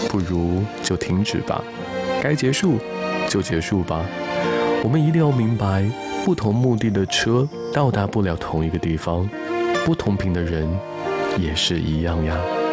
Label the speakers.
Speaker 1: 不如就停止吧，该结束就结束吧。我们一定要明白，不同目的的车到达不了同一个地方，不同频的人也是一样呀。